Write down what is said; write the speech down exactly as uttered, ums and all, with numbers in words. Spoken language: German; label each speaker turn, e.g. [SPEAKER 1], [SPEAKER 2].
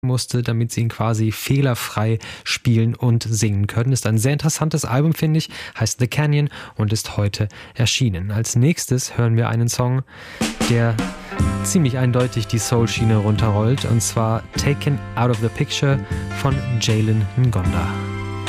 [SPEAKER 1] musste, damit sie ihn quasi fehlerfrei spielen und singen können. Ist ein sehr interessantes Album, finde ich, heißt The Canyon und ist heute erschienen. Als nächstes hören wir einen Song, der ziemlich eindeutig die Soul-Schiene runterrollt, und zwar Taken Out of the Picture von Jalen Ngonda.